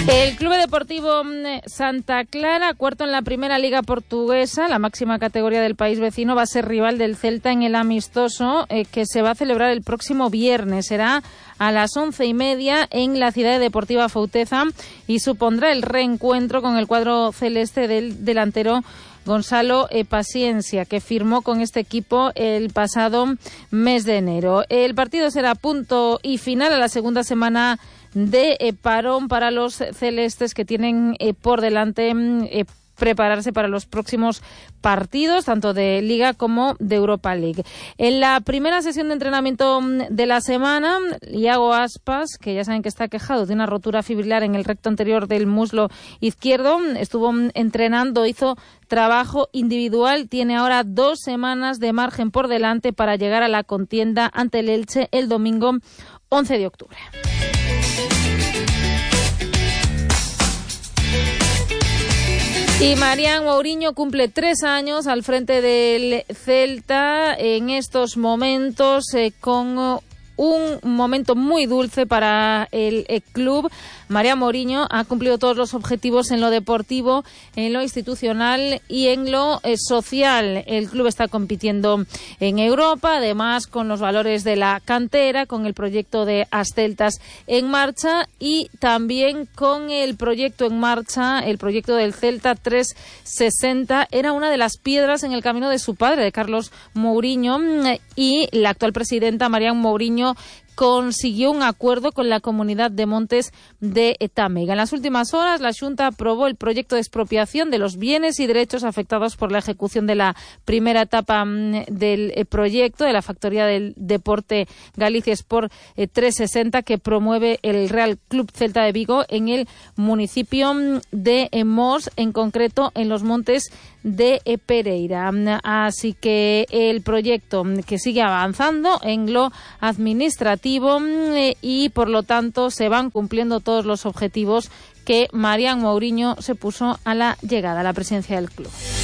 El Club Deportivo Santa Clara, cuarto en la primera liga portuguesa, la máxima categoría del país vecino, va a ser rival del Celta en el amistoso que se va a celebrar el próximo viernes. Será a las 11:30 en la Ciudad Deportiva Fauteza y supondrá el reencuentro con el cuadro celeste del delantero Gonzalo Paciencia, que firmó con este equipo el pasado mes de enero. El partido será punto y final a la segunda semana de parón para los celestes, que tienen por delante prepararse para los próximos partidos, tanto de Liga como de Europa League. En la primera sesión de entrenamiento de la semana, Iago Aspas, que ya saben que está quejado de una rotura fibrilar en el recto anterior del muslo izquierdo, estuvo entrenando, hizo trabajo individual, tiene ahora 2 semanas de margen por delante para llegar a la contienda ante el Elche el domingo 11 de octubre. Y Marián Mourinho cumple 3 años al frente del Celta en estos momentos, con un momento muy dulce para el club. Marián Mourinho ha cumplido todos los objetivos en lo deportivo, en lo institucional y en lo social. El club está compitiendo en Europa, además con los valores de la cantera, con el proyecto de Asceltas en marcha y también con el proyecto en marcha, el proyecto del Celta 360. Era una de las piedras en el camino de su padre, de Carlos Mourinho, y la actual presidenta Marián Mourinho consiguió un acuerdo con la Comunidad de Montes de Tàmega. En las últimas horas, la Xunta aprobó el proyecto de expropiación de los bienes y derechos afectados por la ejecución de la primera etapa del proyecto de la factoría del deporte Galicia Sport 360, que promueve el Real Club Celta de Vigo en el municipio de Mos, en concreto en los Montes de Pereira. Así que el proyecto que sigue avanzando en lo administrativo y por lo tanto se van cumpliendo todos los objetivos que Marián Mourinho se puso a la llegada a la presidencia del club.